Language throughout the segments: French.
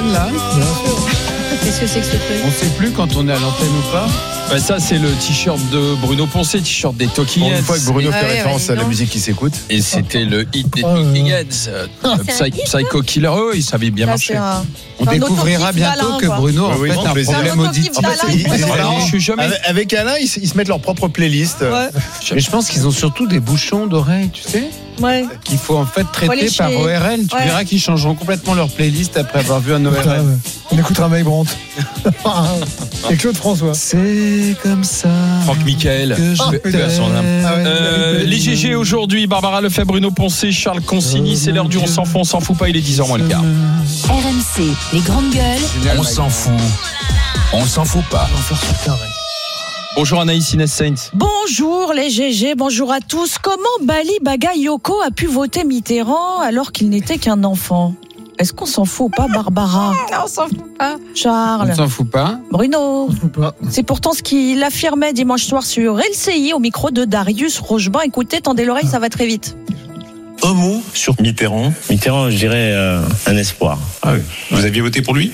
l'antenne là. Qu'est-ce que c'est que ce truc? On sait plus quand on est à l'antenne ou pas. Bah ça c'est le t-shirt de Bruno Poncet, t-shirt des Talking Pour Heads. une fois que Bruno fait référence à la non. musique qui s'écoute. Et c'était le hit des Talking Heads. Psycho Killer, il savait bien marcher. On découvrira bientôt que Bruno en Oui, fait non, un mais problème c'est un auditif. autotype d'Alain. Je suis jamais. Avec Alain, ils se mettent leur propre playlist. Mais je pense qu'ils ont surtout des bouchons d'oreilles, tu sais, Ouais. qu'il faut en fait traiter lécher. par ORL. Tu Ouais. verras qu'ils changeront complètement leur playlist après avoir vu un ORL. On écoutera Mike Brandt. Et Claude François. C'est comme ça. Franck Michael. Que je Paix à son âme. Ah ouais. Les GG aujourd'hui, Barbara Lefebvre, Bruno Poncet, Charles Consigny, c'est l'heure du on s'en fout pas, il est 10h moins le quart. RMC, les grandes gueules. On s'en fout. On s'en fout pas. Bonjour Anaïs Inès Saints. Bonjour les GG, bonjour à tous. Comment Bali Bagayoko a pu voter Mitterrand alors qu'il n'était qu'un enfant? Est-ce qu'on s'en fout ou pas, Barbara? Non, on s'en fout pas. On Charles, ne s'en fout pas. Bruno. Ou pas. C'est pourtant ce qu'il affirmait dimanche soir sur LCI au micro de Darius Rochebin. Écoutez, tendez l'oreille, ça va très vite. Un mot sur Mitterrand. Mitterrand, je dirais un espoir. Ah oui. Vous aviez voté pour lui?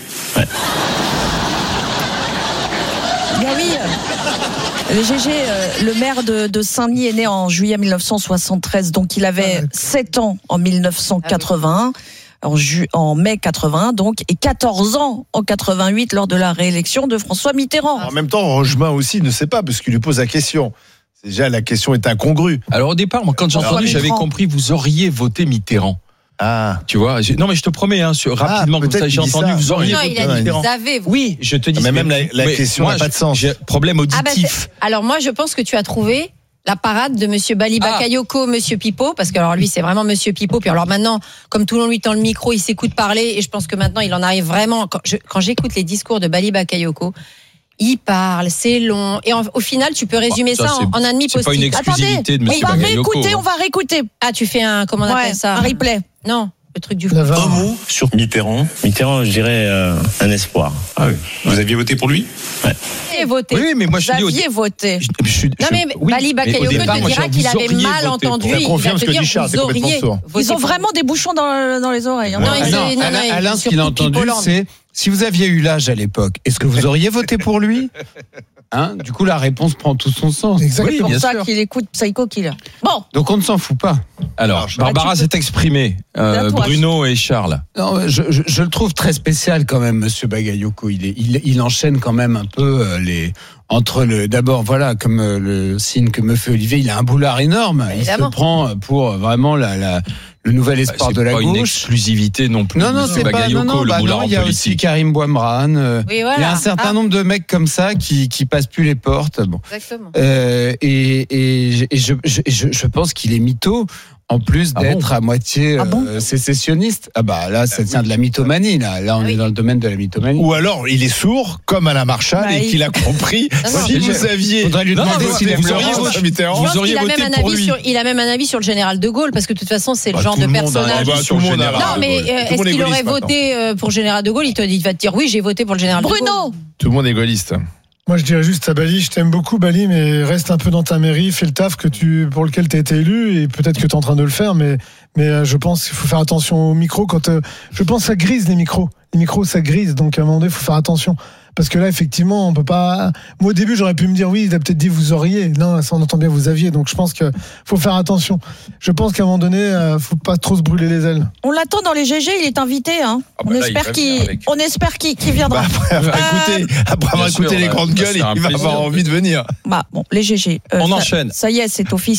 Bien oui. Le GG, le maire de Saint-Denis est né en juillet 1973, donc il avait 7 ans en 1981. En mai 81 donc, et 14 ans en 88 lors de la réélection de François Mitterrand. En même temps, Rochemin aussi ne sait pas, parce qu'il lui pose la question. Déjà, la question est incongrue. Alors au départ, moi quand j'ai entendu, j'avais compris vous auriez voté Mitterrand. Ah. Tu vois, non mais je te promets, rapidement comme peut-être ça, j'ai qu'il dit entendu ça. vous auriez Non, voté il a dit Mitterrand. vous avez. Oui, je te dis. Mais même la question n'a pas de sens. J'ai problème auditif. Alors moi, je pense que tu as trouvé la parade de Monsieur Bali Bakayoko, Monsieur Pipo, parce que alors lui c'est vraiment Monsieur Pipo. Puis alors maintenant, comme tout le monde lui tend le micro, il s'écoute parler, et je pense que maintenant il en arrive vraiment. Quand j'écoute les discours de Bali Bakayoko, il parle, c'est long, et au final tu peux résumer ça en un demi-post-it. C'est pas une exclusivité de Monsieur Bakayoko. On va réécouter. Ah, tu fais un comment on appelle ça? Un replay. Non, le truc du La foot. VAR. Un mot sur Mitterrand. Mitterrand, je dirais un espoir. Ah oui. Vous aviez voté pour lui? Et voté. Oui, mais moi je Vous dis aviez voté. Non mais Bali Bakayoko te dira qu'il avait mal entendu. Ça Il confirme va ce te que dit dire Charles, c'est vous complètement auriez sourd. voté Ils ont pour- vraiment des bouchons dans les oreilles. Hein. Non, Alain, ce qu'il a surtout entendu, Pipo Land. c'est si vous aviez eu l'âge à l'époque, est-ce que vous auriez voté pour lui? Du coup, la réponse prend tout son sens. Exactement. C'est pour bien ça sûr. qu'il écoute Psycho Killer. Bon, Donc on ne s'en fout pas. Alors, Barbara tu peux- s'est exprimée. à toi. Bruno et Charles. Non, je le trouve très spécial quand même, Monsieur Bagayoko. Il enchaîne quand même un peu d'abord voilà, comme le signe que me fait Olivier, il a un boulard énorme. Évidemment. Il se prend pour vraiment le nouvel espoir C'est de la pas une gauche. exclusivité non plus. Non, Monsieur c'est pas. Bagayoko, le boulard en il y a aussi politique. Karim Bouamran. Oui, voilà. Il y a un certain nombre de mecs comme ça qui passent plus les portes. Bon. Exactement. Et je pense qu'il est mytho. En plus d'être à moitié sécessionniste. Ah bah là, ça tient de la mythomanie. Là on est dans le domaine de la mythomanie. Ou alors, il est sourd, comme Alain Marchal, Bah, et qu'il a compris. Non, Si non. vous aviez. Faudrait lui demander non, s'il vous aime auriez Laurent voté- Mitterrand. Je pense auriez qu'il a voté même un pour avis lui. il a même un avis sur le général de Gaulle, parce que de toute façon c'est le Bah, genre tout de le monde a un personnage. avis sur le général. Non, mais Tout le est-ce monde est qu'il aurait gaulliste voté pour le général de Gaulle? Il va te dire oui, j'ai voté pour le général de Gaulle. Bruno. Tout le monde est gaulliste. Moi, je dirais juste à Bali, je t'aime beaucoup, Bali, mais reste un peu dans ta mairie, fais le taf pour lequel tu as été élu, et peut-être que tu es en train de le faire, mais je pense qu'il faut faire attention aux micros. Je pense que ça grise les micros. Les micros, ça grise, donc à un moment donné, il faut faire attention. Parce que là, effectivement, on peut pas. Moi, au début, j'aurais pu me dire oui, il a peut-être dit vous auriez. Non, ça, on entend bien vous aviez. Donc, je pense qu'il faut faire attention. Je pense qu'à un moment donné, faut pas trop se brûler les ailes. On l'attend dans les GG, il est invité. Hein. Ah bah on, là, espère il va venir avec. on espère qu'il viendra. Après avoir Bien sûr, écouté les là, grandes ça, gueules, c'est un il va plaisir. avoir envie de venir. Bon, les GG. On ça- enchaîne. Ça y est, c'est officiel.